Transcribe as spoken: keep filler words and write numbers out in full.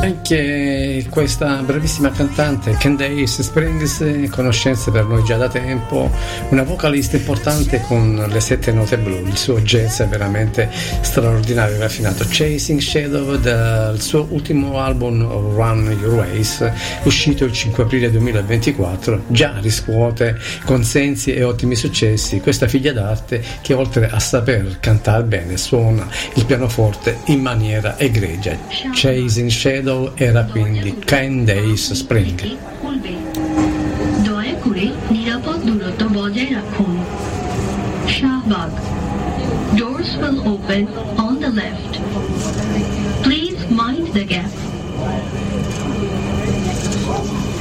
Anche questa bravissima cantante Candace Springs, conoscenze per noi già da tempo, una vocalista importante con le sette note blu. Il suo jazz è veramente straordinario e raffinato. Chasing Shadow, dal suo ultimo album Run Your Race, uscito il cinque aprile duemilaventiquattro, già riscuote consensi e ottimi successi. Questa figlia d'arte che, oltre a saper cantare bene, suona il pianoforte in maniera egregia. Chasing Shadow era quindi Candace Spring. দয়া করে নিরাপদ দূরত্ব বজায় রাখুন। Shahbag, doors will open on the left. Please mind the gap.